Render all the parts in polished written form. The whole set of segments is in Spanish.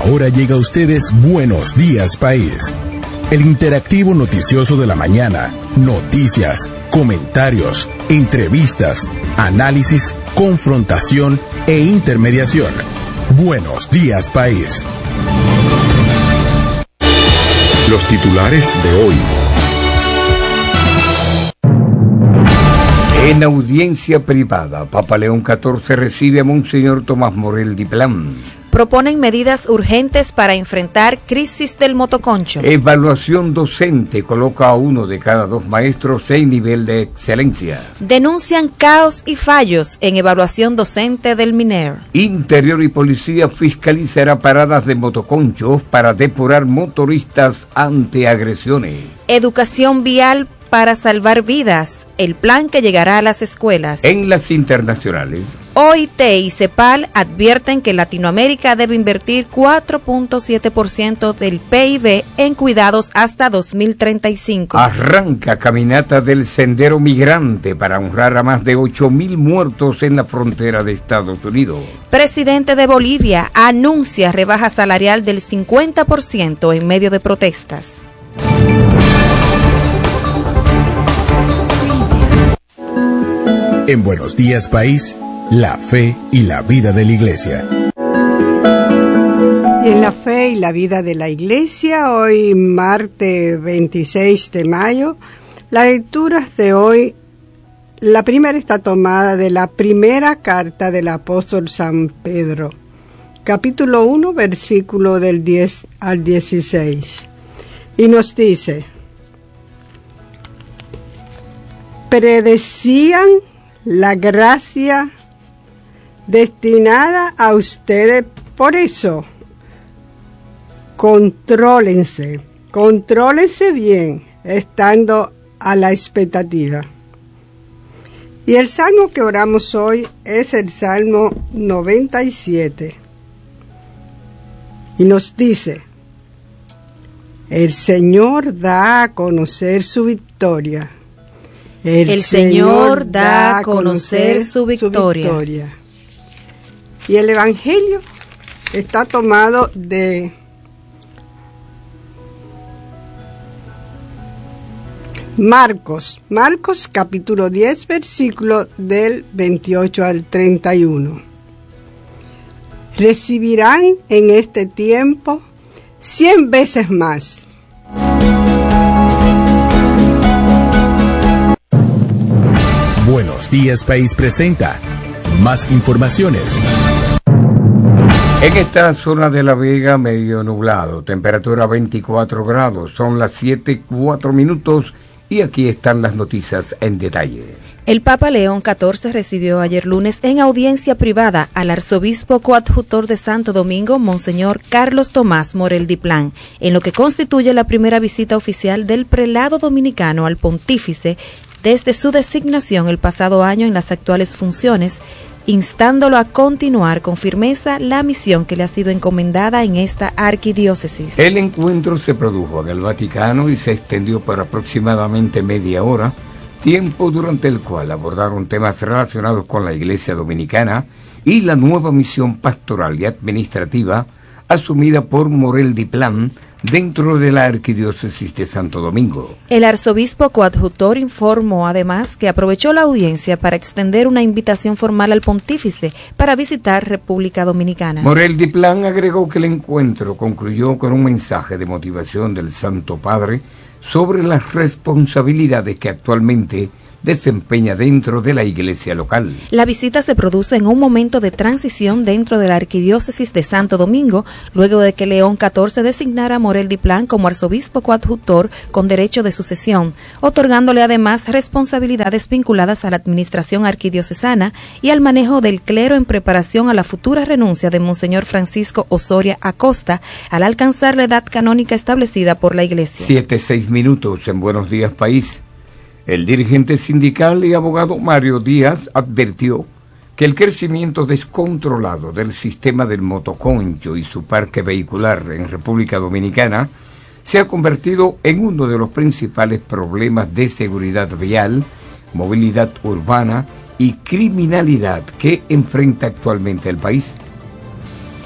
Ahora llega a ustedes Buenos Días País, el interactivo noticioso de la mañana. Noticias, comentarios, entrevistas, análisis, confrontación e intermediación. Buenos Días País. Los titulares de hoy. En audiencia privada, Papa León XIV recibe a Monseñor Tomás Morel Diplán. Proponen medidas urgentes para enfrentar crisis del motoconcho. Evaluación docente coloca a 1 de cada 2 maestros en nivel de excelencia. Denuncian caos y fallos en evaluación docente del MINER. Interior y Policía fiscalizará paradas de motoconchos para depurar motoristas ante agresiones. Educación vial para salvar vidas, el plan que llegará a las escuelas. En las internacionales, OIT y CEPAL advierten que Latinoamérica debe invertir 4.7% del PIB en cuidados hasta 2035. Arranca caminata del Sendero Migrante para honrar a más de 8.000 muertos en la frontera de Estados Unidos. Presidente de Bolivia anuncia rebaja salarial del 50% en medio de protestas. En Buenos Días País, la fe y la vida de la Iglesia. En la fe y la vida de la Iglesia, hoy martes 26 de mayo, las lecturas de hoy, la primera está tomada de la primera carta del apóstol San Pedro, capítulo 1, versículo del 10 al 16, y nos dice: predecían la gracia destinada a ustedes, por eso contrólense bien, estando a la expectativa. Y el salmo que oramos hoy es el Salmo 97, y nos dice: el Señor da a conocer su victoria. El Señor da a conocer su victoria. Y el Evangelio está tomado de Marcos capítulo 10, versículo del 28 al 31. Recibirán en este tiempo 100 veces más. Buenos Días País presenta más informaciones. En esta zona de La Vega, medio nublado, temperatura 24 grados, son las 7:04 y aquí están las noticias en detalle. El Papa León XIV recibió ayer lunes en audiencia privada al arzobispo coadjutor de Santo Domingo, Monseñor Carlos Tomás Morel Diplán, en lo que constituye la primera visita oficial del prelado dominicano al pontífice desde su designación el pasado año en las actuales funciones, instándolo a continuar con firmeza la misión que le ha sido encomendada en esta arquidiócesis. El encuentro se produjo en el Vaticano y se extendió por aproximadamente media hora, tiempo durante el cual abordaron temas relacionados con la Iglesia Dominicana y la nueva misión pastoral y administrativa asumida por Morel Diplán dentro de la Arquidiócesis de Santo Domingo. El arzobispo coadjutor informó además que aprovechó la audiencia para extender una invitación formal al pontífice para visitar República Dominicana. Morel Diplán agregó que el encuentro concluyó con un mensaje de motivación del Santo Padre sobre las responsabilidades que actualmente desempeña dentro de la iglesia local. La visita se produce en un momento de transición dentro de la Arquidiócesis de Santo Domingo, luego de que León XIV designara a Morel Diplán como arzobispo coadjutor con derecho de sucesión, otorgándole además responsabilidades vinculadas a la administración arquidiocesana y al manejo del clero en preparación a la futura renuncia de Monseñor Francisco Osoria Acosta al alcanzar la edad canónica establecida por la Iglesia. 7:06 en Buenos Días País. El dirigente sindical y abogado Mario Díaz advirtió que el crecimiento descontrolado del sistema del motoconcho y su parque vehicular en República Dominicana se ha convertido en uno de los principales problemas de seguridad vial, movilidad urbana y criminalidad que enfrenta actualmente el país.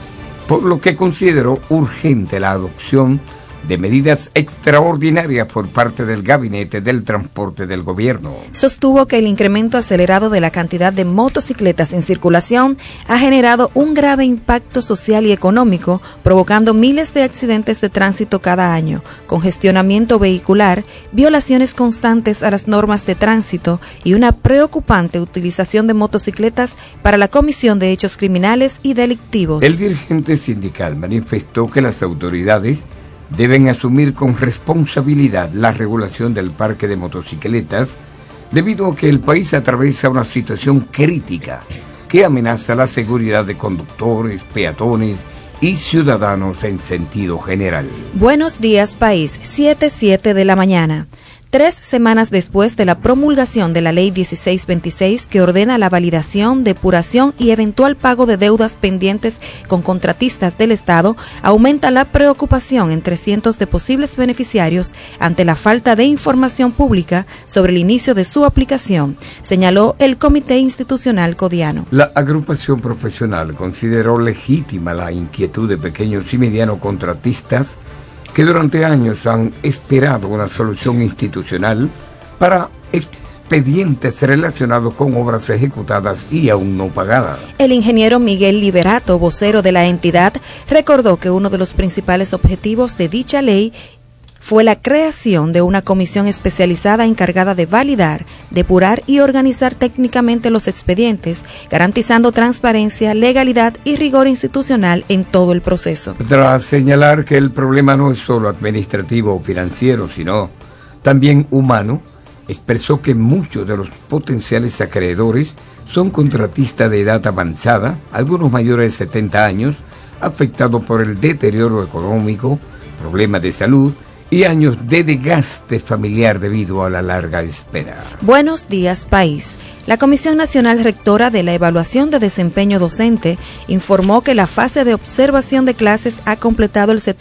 por lo que consideró urgente la adopción de medidas extraordinarias por parte del Gabinete del Transporte del Gobierno. Sostuvo que el incremento acelerado de la cantidad de motocicletas en circulación ha generado un grave impacto social y económico, provocando miles de accidentes de tránsito cada año, congestionamiento vehicular, violaciones constantes a las normas de tránsito y una preocupante utilización de motocicletas para la comisión de hechos criminales y delictivos. El dirigente sindical manifestó que las autoridades deben asumir con responsabilidad la regulación del parque de motocicletas debido a que el país atraviesa una situación crítica que amenaza la seguridad de conductores, peatones y ciudadanos en sentido general. Buenos días, país. 7:07 de la mañana. 3 semanas después de la promulgación de la Ley 1626, que ordena la validación, depuración y eventual pago de deudas pendientes con contratistas del Estado, aumenta la preocupación entre cientos de posibles beneficiarios ante la falta de información pública sobre el inicio de su aplicación, señaló el Comité Institucional Codiano. La agrupación profesional consideró legítima la inquietud de pequeños y medianos contratistas que durante años han esperado una solución institucional para expedientes relacionados con obras ejecutadas y aún no pagadas. El ingeniero Miguel Liberato, vocero de la entidad, recordó que uno de los principales objetivos de dicha ley fue la creación de una comisión especializada encargada de validar, depurar y organizar técnicamente los expedientes, garantizando transparencia, legalidad y rigor institucional en todo el proceso. Tras señalar que el problema no es solo administrativo o financiero, sino también humano, expresó que muchos de los potenciales acreedores son contratistas de edad avanzada, algunos mayores de 70 años, afectados por el deterioro económico, problemas de salud y años de desgaste familiar debido a la larga espera. Buenos días, país. La Comisión Nacional Rectora de la Evaluación de Desempeño Docente informó que la fase de observación de clases ha completado el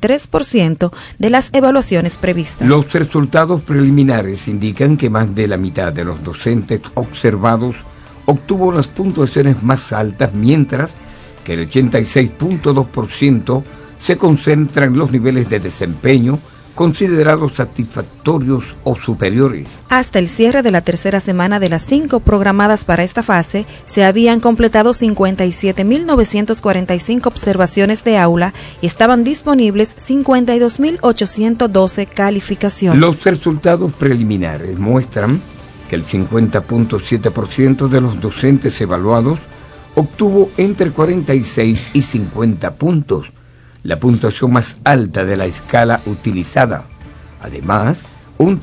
73% de las evaluaciones previstas. Los resultados preliminares indican que más de la mitad de los docentes observados obtuvo las puntuaciones más altas, mientras que el 86.2% se concentra en los niveles de desempeño considerados satisfactorios o superiores. Hasta el cierre de la tercera semana de las 5 programadas para esta fase, se habían completado 57.945 observaciones de aula y estaban disponibles 52.812 calificaciones. Los resultados preliminares muestran que el 50.7% de los docentes evaluados obtuvo entre 46 y 50 puntos, la puntuación más alta de la escala utilizada. Además, un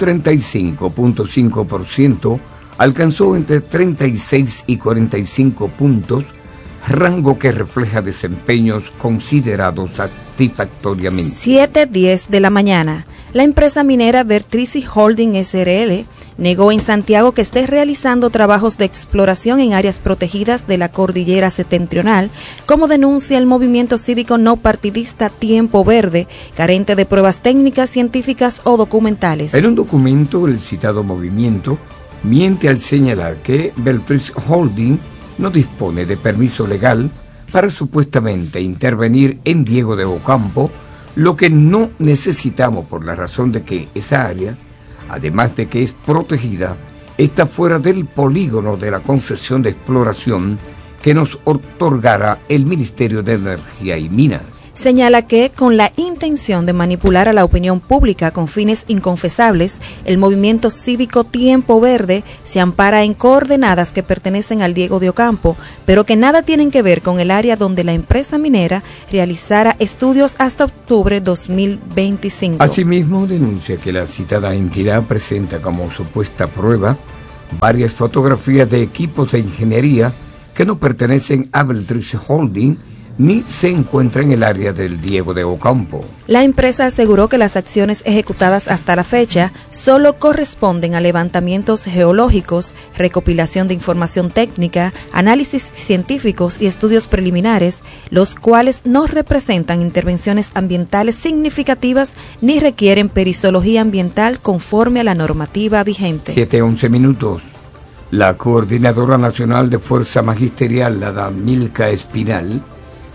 35.5% alcanzó entre 36 y 45 puntos, rango que refleja desempeños considerados satisfactoriamente. 7:10 de la mañana. La empresa minera Vertrici Holding S.r.l. negó en Santiago que esté realizando trabajos de exploración en áreas protegidas de la cordillera septentrional, como denuncia el movimiento cívico no partidista Tiempo Verde, carente de pruebas técnicas, científicas o documentales. En un documento, el citado movimiento miente al señalar que Vertrici Holding no dispone de permiso legal para supuestamente intervenir en Diego de Ocampo, lo que no necesitamos por la razón de que esa área, además de que es protegida, está fuera del polígono de la concesión de exploración que nos otorgará el Ministerio de Energía y Minas. Señala que, con la intención de manipular a la opinión pública con fines inconfesables, el movimiento cívico Tiempo Verde se ampara en coordenadas que pertenecen al Diego de Ocampo, pero que nada tienen que ver con el área donde la empresa minera realizara estudios hasta octubre 2025. Asimismo, denuncia que la citada entidad presenta como supuesta prueba varias fotografías de equipos de ingeniería que no pertenecen a Vertrici Holding ni se encuentra en el área del Diego de Ocampo. La empresa aseguró que las acciones ejecutadas hasta la fecha solo corresponden a levantamientos geológicos, recopilación de información técnica, análisis científicos y estudios preliminares, los cuales no representan intervenciones ambientales significativas ni requieren perizoología ambiental conforme a la normativa vigente. 7:11 minutos. La Coordinadora Nacional de Fuerza Magisterial, la Milka Espinal,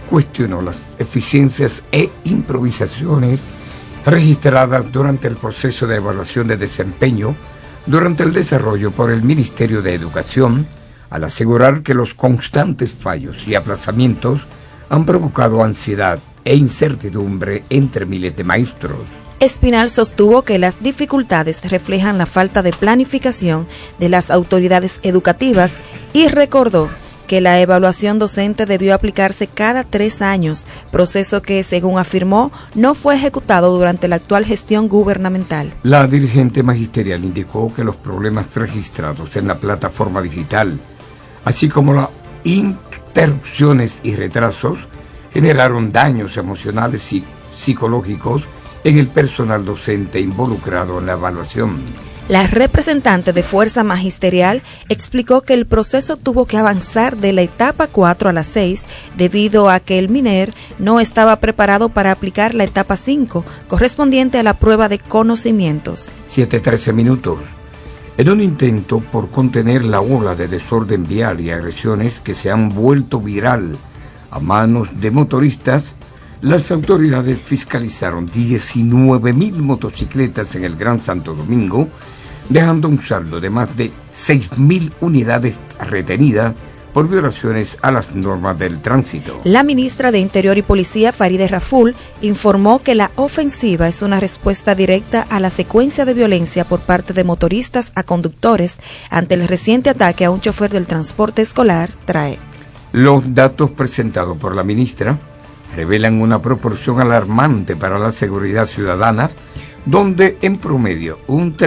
cuestionó las eficiencias e improvisaciones registradas durante el proceso de evaluación de desempeño durante el desarrollo por el Ministerio de Educación, al asegurar que los constantes fallos y aplazamientos han provocado ansiedad e incertidumbre entre miles de maestros. Espinal sostuvo que las dificultades reflejan la falta de planificación de las autoridades educativas y recordó que la evaluación docente debió aplicarse cada 3 años, proceso que, según afirmó, no fue ejecutado durante la actual gestión gubernamental. La dirigente magisterial indicó que los problemas registrados en la plataforma digital, así como las interrupciones y retrasos, generaron daños emocionales y psicológicos en el personal docente involucrado en la evaluación. La representante de Fuerza Magisterial explicó que el proceso tuvo que avanzar de la etapa 4 a la 6 debido a que el MINER no estaba preparado para aplicar la etapa 5, correspondiente a la prueba de conocimientos. 7:13 minutos. En un intento por contener la ola de desorden vial y agresiones que se han vuelto viral a manos de motoristas, las autoridades fiscalizaron 19.000 motocicletas en el Gran Santo Domingo, dejando un saldo de más de 6.000 unidades retenidas por violaciones a las normas del tránsito. La ministra de Interior y Policía, Farideh Raful, informó que la ofensiva es una respuesta directa a la secuencia de violencia por parte de motoristas a conductores ante el reciente ataque a un chofer del transporte escolar, TRAE. Los datos presentados por la ministra revelan una proporción alarmante para la seguridad ciudadana, donde en promedio un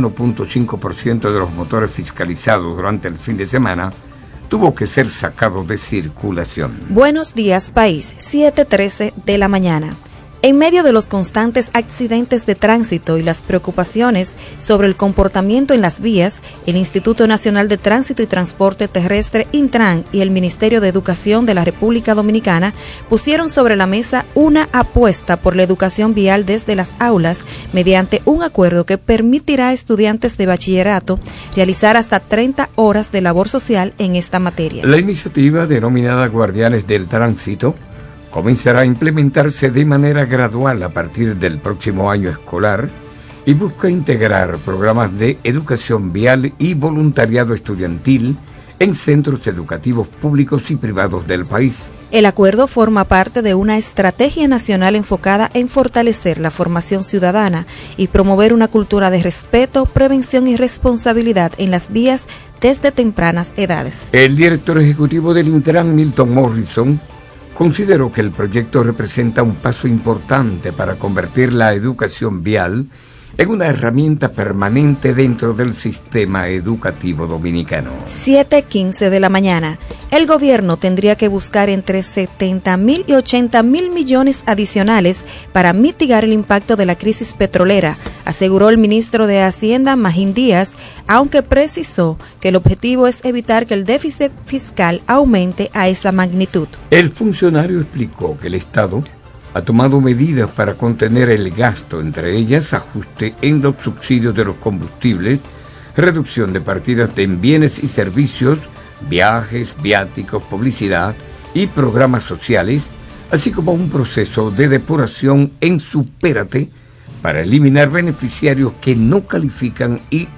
31.5% de los motores fiscalizados durante el fin de semana tuvo que ser sacado de circulación. Buenos días, país, 7:13 de la mañana. En medio de los constantes accidentes de tránsito y las preocupaciones sobre el comportamiento en las vías, el Instituto Nacional de Tránsito y Transporte Terrestre, Intran, y el Ministerio de Educación de la República Dominicana pusieron sobre la mesa una apuesta por la educación vial desde las aulas mediante un acuerdo que permitirá a estudiantes de bachillerato realizar hasta 30 horas de labor social en esta materia. La iniciativa, denominada Guardianes del Tránsito, comenzará a implementarse de manera gradual a partir del próximo año escolar y busca integrar programas de educación vial y voluntariado estudiantil en centros educativos públicos y privados del país. El acuerdo forma parte de una estrategia nacional enfocada en fortalecer la formación ciudadana y promover una cultura de respeto, prevención y responsabilidad en las vías desde tempranas edades. El director ejecutivo del Intran, Milton Morrison, consideró que el proyecto representa un paso importante para convertir la educación vial en una herramienta permanente dentro del sistema educativo dominicano. 7:15 de la mañana. El gobierno tendría que buscar entre 70.000 y 80.000 millones adicionales para mitigar el impacto de la crisis petrolera, aseguró el ministro de Hacienda, Magín Díaz, aunque precisó que el objetivo es evitar que el déficit fiscal aumente a esa magnitud. El funcionario explicó que el Estado ha tomado medidas para contener el gasto, entre ellas ajuste en los subsidios de los combustibles, reducción de partidas en bienes y servicios, viajes, viáticos, publicidad y programas sociales, así como un proceso de depuración en Supérate para eliminar beneficiarios que no califican y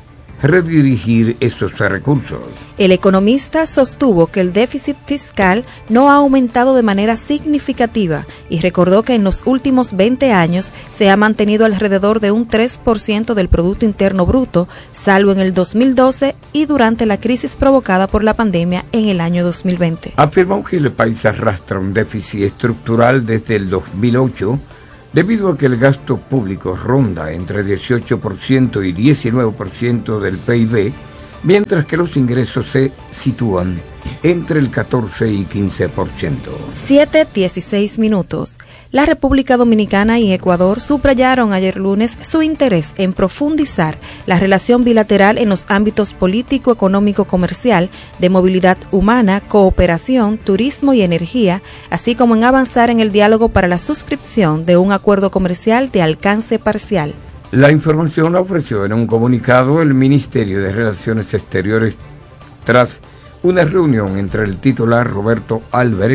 redirigir esos recursos. El economista sostuvo que el déficit fiscal no ha aumentado de manera significativa y recordó que en los últimos 20 años se ha mantenido alrededor de un 3% del Producto Interno Bruto, salvo en el 2012 y durante la crisis provocada por la pandemia en el año 2020. Afirmó que el país arrastra un déficit estructural desde el 2008, debido a que el gasto público ronda entre 18% y 19% del PIB, mientras que los ingresos se sitúan entre el 14 y 15%. 7:16 minutos. La República Dominicana y Ecuador subrayaron ayer lunes su interés en profundizar la relación bilateral en los ámbitos político, económico, comercial, de movilidad humana, cooperación, turismo y energía, así como en avanzar en el diálogo para la suscripción de un acuerdo comercial de alcance parcial. La información la ofreció en un comunicado el Ministerio de Relaciones Exteriores tras una reunión entre el titular Roberto Álvarez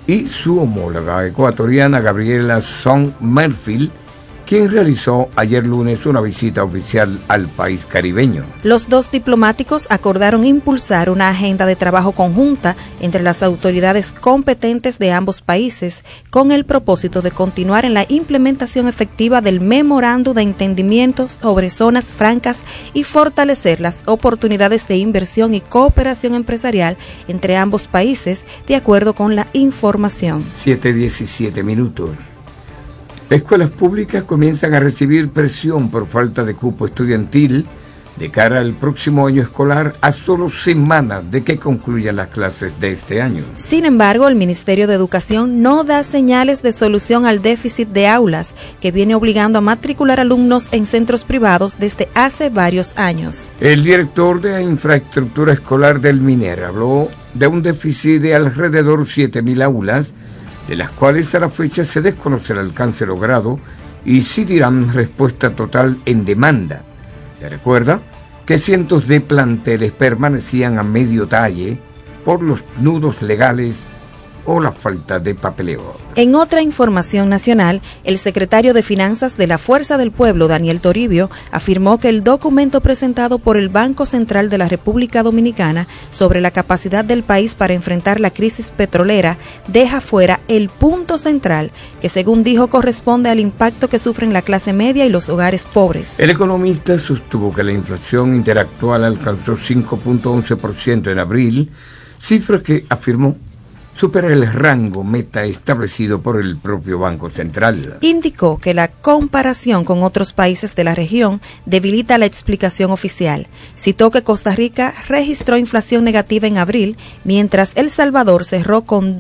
y su homóloga ecuatoriana Gabriela Song-Merfield, quien realizó ayer lunes una visita oficial al país caribeño. Los dos diplomáticos acordaron impulsar una agenda de trabajo conjunta entre las autoridades competentes de ambos países con el propósito de continuar en la implementación efectiva del Memorando de Entendimiento sobre Zonas Francas y fortalecer las oportunidades de inversión y cooperación empresarial entre ambos países, de acuerdo con la información. 7:17 minutos. Escuelas públicas comienzan a recibir presión por falta de cupo estudiantil de cara al próximo año escolar, a solo semanas de que concluyan las clases de este año. Sin embargo, el Ministerio de Educación no da señales de solución al déficit de aulas que viene obligando a matricular alumnos en centros privados desde hace varios años. El director de infraestructura escolar del MINER habló de un déficit de alrededor 7.000 aulas, de las cuales a la fecha se desconoce el alcance logrado y sí dirán respuesta total en demanda. Se recuerda que cientos de planteles permanecían a medio talle por los nudos legales o la falta de papeleo. En otra información nacional, el secretario de Finanzas de la Fuerza del Pueblo, Daniel Toribio, afirmó que el documento presentado por el Banco Central de la República Dominicana sobre la capacidad del país para enfrentar la crisis petrolera deja fuera el punto central, que según dijo corresponde al impacto que sufren la clase media y los hogares pobres. El economista sostuvo que la inflación interactual alcanzó 5.11% en abril, cifra que afirmó supera el rango meta establecido por el propio Banco Central. Indicó que la comparación con otros países de la región debilita la explicación oficial. Citó que Costa Rica registró inflación negativa en abril, mientras El Salvador cerró con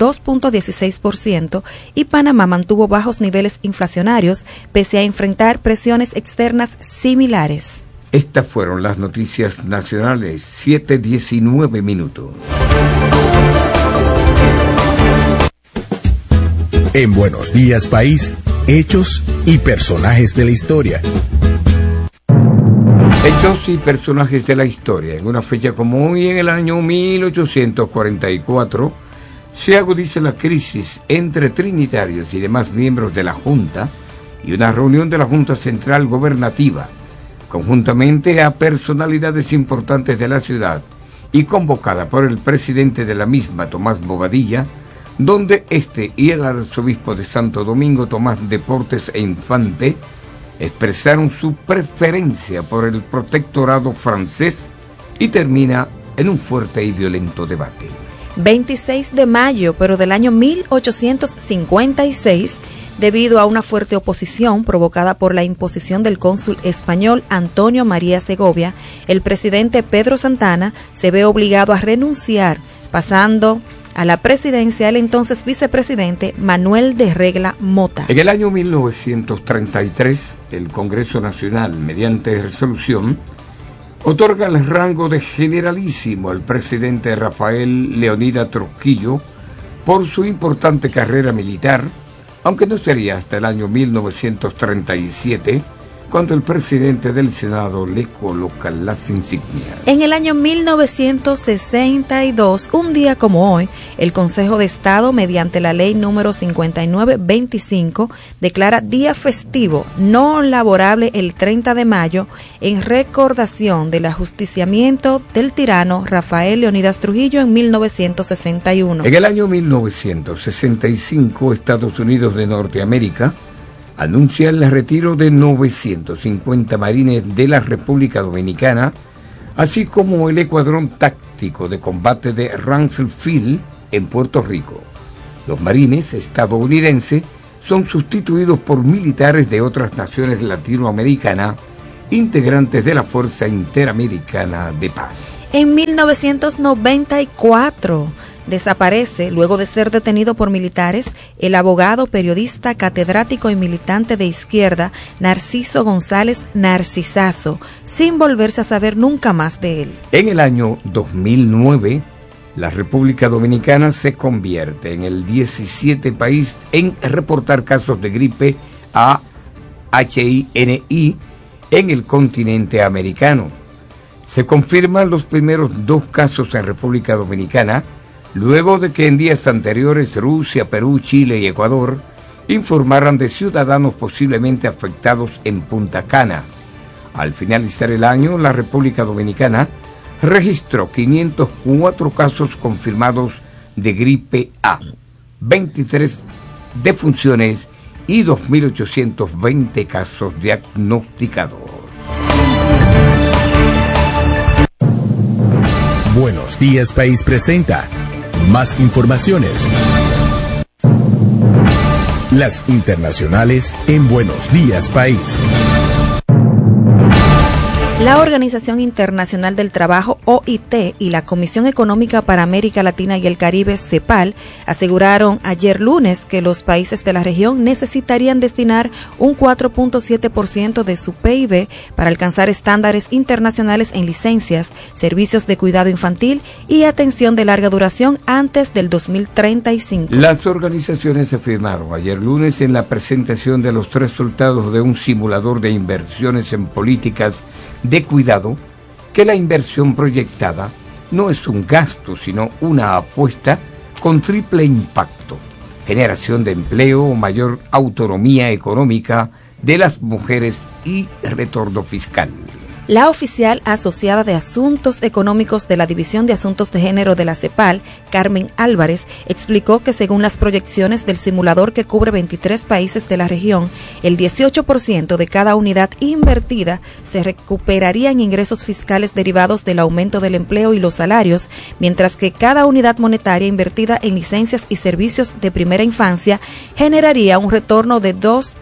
2.16% y Panamá mantuvo bajos niveles inflacionarios pese a enfrentar presiones externas similares. Estas fueron las noticias nacionales, 7:19 minutos. En Buenos Días País, hechos y personajes de la historia. Hechos y personajes de la historia. En una fecha como hoy, en el año 1844, se agudiza la crisis entre trinitarios y demás miembros de la Junta y una reunión de la Junta Central Gobernativa, conjuntamente a personalidades importantes de la ciudad y convocada por el presidente de la misma, Tomás Bobadilla, donde este y el arzobispo de Santo Domingo, Tomás Deportes e Infante, expresaron su preferencia por el protectorado francés y termina en un fuerte y violento debate. 26 de mayo, pero del año 1856, debido a una fuerte oposición provocada por la imposición del cónsul español Antonio María Segovia, el presidente Pedro Santana se ve obligado a renunciar, pasando a la presidencia el entonces vicepresidente Manuel de Regla Mota. En el año 1933, el Congreso Nacional, mediante resolución, otorga el rango de generalísimo al presidente Rafael Leónidas Trujillo por su importante carrera militar, aunque no sería hasta el año 1937 cuando el presidente del Senado le coloca las insignias. En el año 1962, un día como hoy, el Consejo de Estado, mediante la ley número 5925, declara día festivo no laborable el 30 de mayo en recordación del ajusticiamiento del tirano Rafael Leónidas Trujillo en 1961. En el año 1965, Estados Unidos de Norteamérica anuncia el retiro de 950 marines de la República Dominicana, así como el escuadrón táctico de combate de Ramsey Field en Puerto Rico. Los marines estadounidenses son sustituidos por militares de otras naciones latinoamericanas, integrantes de la Fuerza Interamericana de Paz. En 1994 desaparece, luego de ser detenido por militares, el abogado, periodista, catedrático y militante de izquierda Narciso González Narcisazo, sin volverse a saber nunca más de él. En el año 2009, la República Dominicana se convierte en el 17 país en reportar casos de gripe A/H1N1 en el continente americano. Se confirman los primeros 2 casos en República Dominicana, luego de que en días anteriores Rusia, Perú, Chile y Ecuador informaran de ciudadanos posiblemente afectados en Punta Cana. Al finalizar el año, la República Dominicana registró 504 casos confirmados de gripe A, 23 defunciones y 2.820 casos diagnosticados. Buenos Días País presenta más informaciones. Las internacionales en Buenos Días País. La Organización Internacional del Trabajo, OIT, y la Comisión Económica para América Latina y el Caribe, CEPAL, aseguraron ayer lunes que los países de la región necesitarían destinar un 4.7% de su PIB para alcanzar estándares internacionales en licencias, servicios de cuidado infantil y atención de larga duración antes del 2035. Las organizaciones afirmaron ayer lunes en la presentación de los resultados de un simulador de inversiones en políticas de cuidado que la inversión proyectada no es un gasto, sino una apuesta con triple impacto: generación de empleo, mayor autonomía económica de las mujeres y retorno fiscal. La oficial asociada de Asuntos Económicos de la División de Asuntos de Género de la CEPAL, Carmen Álvarez, explicó que según las proyecciones del simulador que cubre 23 países de la región, el 18% de cada unidad invertida se recuperaría en ingresos fiscales derivados del aumento del empleo y los salarios, mientras que cada unidad monetaria invertida en licencias y servicios de primera infancia generaría un retorno de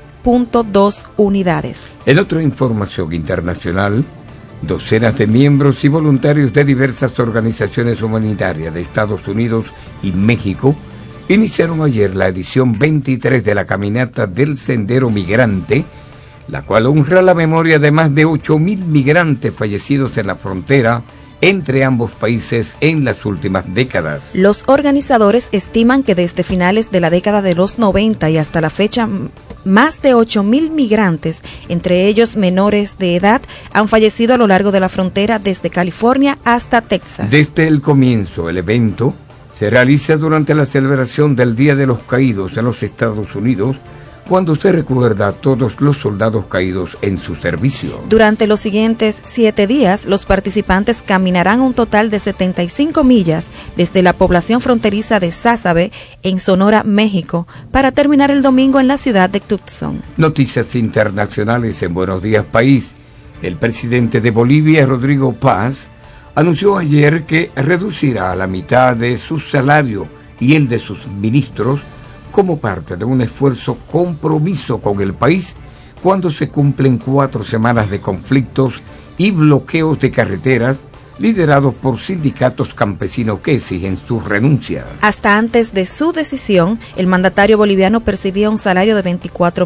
2.2 unidades. En otra información internacional, docenas de miembros y voluntarios de diversas organizaciones humanitarias de Estados Unidos y México iniciaron ayer la edición 23 de la Caminata del Sendero Migrante, la cual honra la memoria de más de 8.000 migrantes fallecidos en la frontera entre ambos países en las últimas décadas. Los organizadores estiman que desde finales de la década de los 90 y hasta la fecha, más de 8.000 migrantes, entre ellos menores de edad, han fallecido a lo largo de la frontera desde California hasta Texas. Desde el comienzo, el evento se realiza durante la celebración del Día de los Caídos en los Estados Unidos, cuando se recuerda a todos los soldados caídos en su servicio. Durante los siguientes 7 días, los participantes caminarán un total de 75 millas desde la población fronteriza de Sázabe, en Sonora, México, para terminar el domingo en la ciudad de Tucson. Noticias internacionales en Buenos Días País. El presidente de Bolivia, Rodrigo Paz, anunció ayer que reducirá a la mitad de su salario y el de sus ministros como parte de un esfuerzo compromiso con el país cuando se cumplen 4 semanas de conflictos y bloqueos de carreteras liderados por sindicatos campesinos que exigen su renuncia. Hasta antes de su decisión, el mandatario boliviano percibía un salario de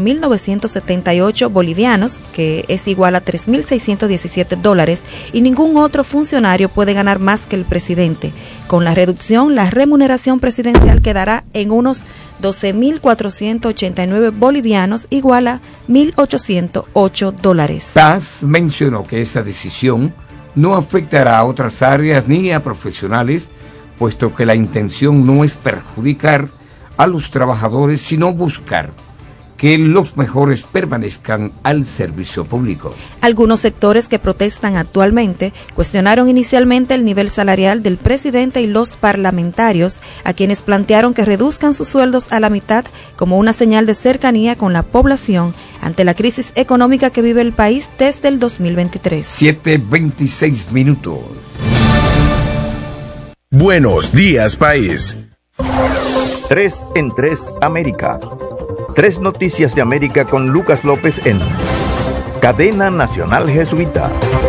24.978 bolivianos, que es igual a $3.617, y ningún otro funcionario puede ganar más que el presidente. Con la reducción, la remuneración presidencial quedará en unos 12.489 bolivianos, igual a $1.808. Paz mencionó que esa decisión no afectará a otras áreas ni a profesionales, puesto que la intención no es perjudicar a los trabajadores, sino buscar que los mejores permanezcan al servicio público. Algunos sectores que protestan actualmente cuestionaron inicialmente el nivel salarial del presidente y los parlamentarios, a quienes plantearon que reduzcan sus sueldos a la mitad como una señal de cercanía con la población ante la crisis económica que vive el país desde el 2023. 7:26 minutos. Buenos Días País. 3 en 3 América. 3 noticias de América con Lucas López en Cadena Nacional Jesuita.